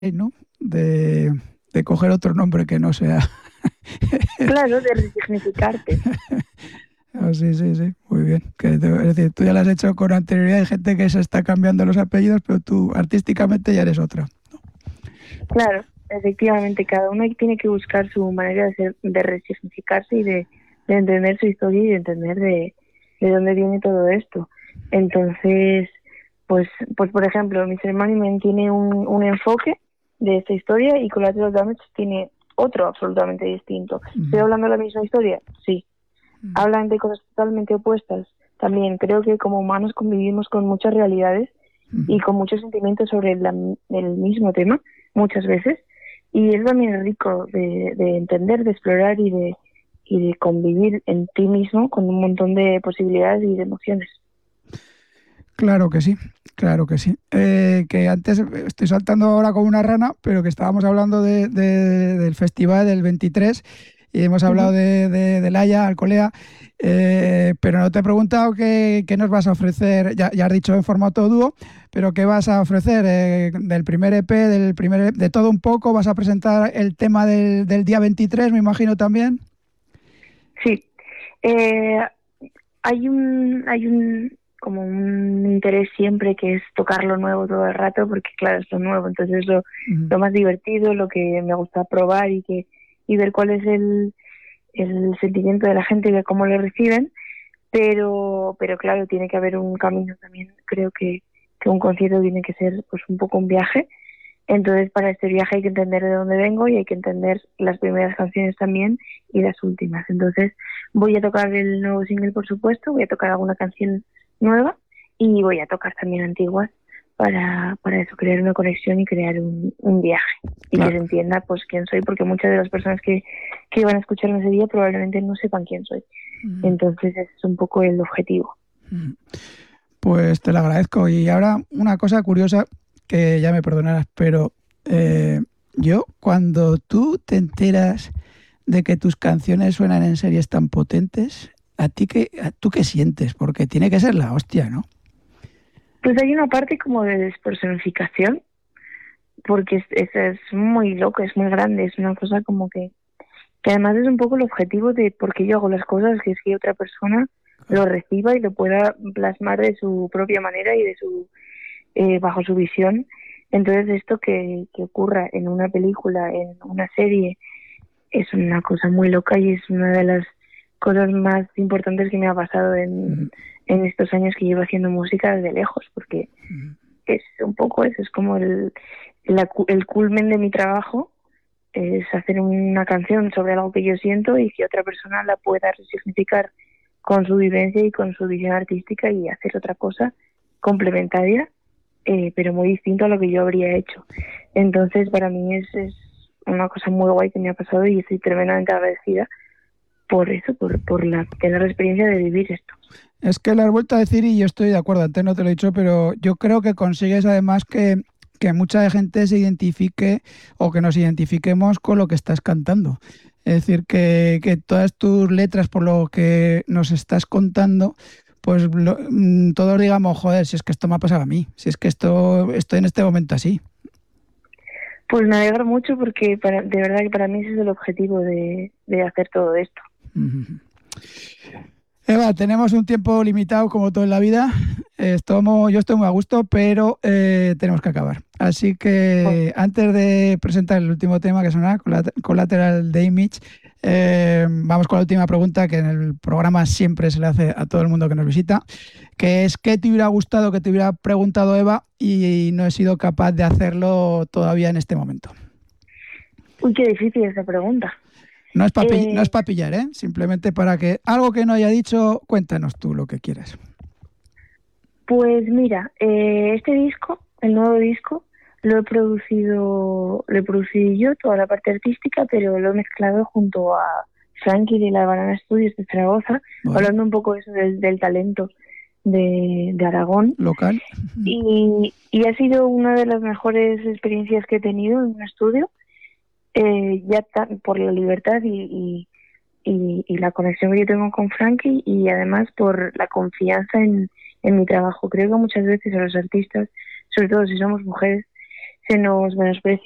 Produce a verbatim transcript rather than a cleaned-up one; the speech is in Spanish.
¿no? De, de coger otro nombre que no sea. Claro, de resignificarte. Oh, sí, sí, sí, muy bien. Que te- es decir, tú ya lo has hecho con anterioridad, hay gente que se está cambiando los apellidos, pero tú artísticamente ya eres otra. Claro, efectivamente, cada uno tiene que buscar su manera de ser, de resignificarse y de, de entender su historia y de entender de, de dónde viene todo esto. Entonces, pues, pues por ejemplo, mister Moneyman tiene un, un enfoque de esta historia y Collateral Damage tiene otro absolutamente distinto. ¿Estoy Ujú, hablando de la misma historia? Sí. ujú, ¿Hablan de cosas totalmente opuestas? También creo que como humanos convivimos con muchas realidades y ujú. con muchos sentimientos sobre la, el mismo tema muchas veces, y es también rico de, de entender, de explorar y de, y de convivir en ti mismo con un montón de posibilidades y de emociones. Claro que sí, claro que sí. Eh, que antes estoy saltando ahora como una rana, pero que estábamos hablando de, de- del festival del veintitrés y hemos hablado Uh-huh. de, de, de Laia, Alcolea, eh, pero no te he preguntado qué, qué nos vas a ofrecer. Ya, ya has dicho en formato dúo, pero ¿qué vas a ofrecer? Eh, del primer E P, del primer, E P, de todo un poco, ¿vas a presentar el tema del, del día veintitrés, me imagino también? Sí, eh, hay un, hay un, como un interés siempre que es tocar lo nuevo todo el rato, porque claro, es lo nuevo, entonces es lo, Ujú. lo más divertido, lo que me gusta probar y que y ver cuál es el, el sentimiento de la gente y de cómo lo reciben, pero, pero claro, tiene que haber un camino también. Creo que, que un concierto tiene que ser pues un poco un viaje. Entonces, para este viaje hay que entender de dónde vengo y hay que entender las primeras canciones también y las últimas. Entonces, voy a tocar el nuevo single, por supuesto, voy a tocar alguna canción nueva y voy a tocar también antiguas para, para eso, crear una conexión y crear un, un viaje y que se Claro. entienda pues quién soy, porque muchas de las personas que, que van a escucharme ese día probablemente no sepan quién soy. Ujú, Entonces, ese es un poco el objetivo. ujú. Pues te lo agradezco. Y ahora una cosa curiosa, que ya me perdonarás, pero eh, yo cuando tú te enteras de que tus canciones suenan en series tan potentes, ¿a ti qué, a- tú qué sientes? Porque tiene que ser la hostia, ¿no? Pues hay una parte como de despersonificación, porque es, es, es muy loco, es muy grande, es una cosa como que, que además es un poco el objetivo de por qué yo hago las cosas, que es que otra persona lo reciba y lo pueda plasmar de su propia manera y de su eh, bajo su visión. Entonces esto que, que ocurra en una película, en una serie, es una cosa muy loca y es una de las cosas más importantes que me ha pasado en, Ujú, en estos años que llevo haciendo música desde lejos, porque ujú. es un poco eso, es como el, la, el culmen de mi trabajo, es hacer una canción sobre algo que yo siento y que otra persona la pueda resignificar con su vivencia y con su visión artística y hacer otra cosa complementaria, eh, pero muy distinto a lo que yo habría hecho. Entonces, para mí es, es una cosa muy guay que me ha pasado y estoy tremendamente agradecida por eso, por, por la, tener la experiencia de vivir esto. Es que lo has vuelto a decir y yo estoy de acuerdo, antes no te lo he dicho, pero yo creo que consigues además que, que mucha gente se identifique o que nos identifiquemos con lo que estás cantando. Es decir, que, que todas tus letras, por lo que nos estás contando, pues lo- mm, todos digamos, joder, si es que esto me ha pasado a mí, si es que esto estoy en este momento así. Pues me alegro mucho porque para, de verdad que para mí ese es el objetivo de, de hacer todo esto. Ujú. Eva, tenemos un tiempo limitado como todo en la vida. Estamos, yo estoy muy a gusto, pero eh, tenemos que acabar. Así que antes de presentar el último tema que suena, Collateral Damage, eh, vamos con la última pregunta que en el programa siempre se le hace a todo el mundo que nos visita, que es ¿qué te hubiera gustado que te hubiera preguntado Eva y no he sido capaz de hacerlo todavía en este momento? Uy, qué difícil esa pregunta. No es para no es Eh, pa pillar, ¿eh? Simplemente para que algo que no haya dicho, cuéntanos tú lo que quieras. pues mira, eh, este disco, el nuevo disco, lo he producido, lo he producido yo, toda la parte artística, pero lo he mezclado junto a Frankie de la Banana Studios de Zaragoza, Vale. hablando un poco eso del, del talento de, de Aragón. Local. Y, y ha sido una de las mejores experiencias que he tenido en un estudio, eh, ya ta- por la libertad y, y, y, y la conexión que yo tengo con Frankie y además por la confianza en, en mi trabajo. Creo que muchas veces a los artistas, sobre todo si somos mujeres, se nos menosprecia